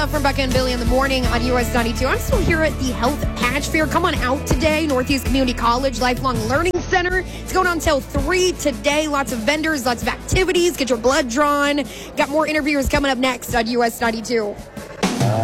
from Becca and Billy in the morning on US 92. I'm still here at the Health Patch Fair. Come on out today. Northeast Community College Lifelong Learning Center. It's going on until 3 today. Lots of vendors, lots of activities. Get your blood drawn. Got more interviewers coming up next on US 92.